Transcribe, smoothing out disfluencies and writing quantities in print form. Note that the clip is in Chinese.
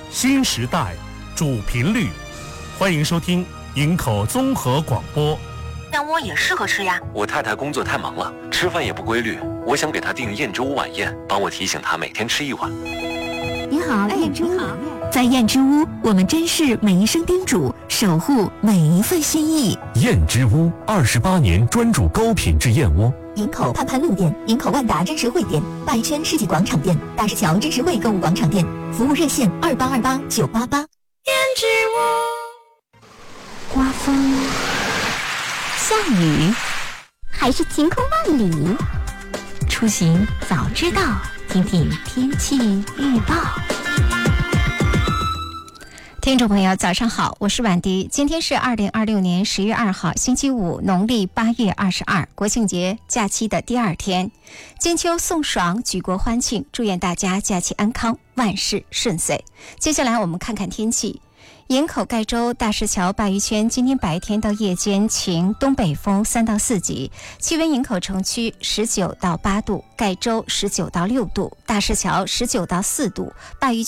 新时代主频率，欢迎收听营口综合广播。 燕窝也适合吃呀。 我太太工作太忙了，吃饭也不规律，我想给她订燕之屋晚宴，帮我提醒她每天吃一碗。 你好，燕之屋。在燕之屋，我们珍视每一声叮嘱，守护每一份心意。 燕之屋28年专注高品质燕窝。 营口盼盼路店、营口万达真实汇店、大一圈世纪广场店、大石桥真实汇购物广场店，服务热线2828-988。 燕之屋。 刮风、下雨，还是晴空万里？出行早知道，听听天气预报。听众朋友早上好，我是婉迪。今天是2026年10月2号星期五，农历8月22，国庆节假期的第二天，金秋送爽，举国欢庆，祝愿大家假期安康，万事顺遂。接下来我们看看天气。营口盖州大石桥鲅鱼圈今天白天到夜间晴，东北风3到4级，气温营口城区19到8度，盖州19到6度，大石桥19到4度，鲅鱼